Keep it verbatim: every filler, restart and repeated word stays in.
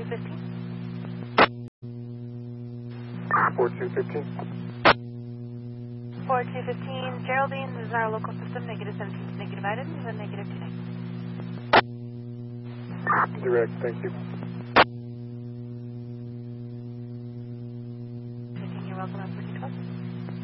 fifteen. four two fifteen. four two fifteen, Geraldine, this is our local system, negative seventeen, negative items, and negative two nine. Direct, thank you.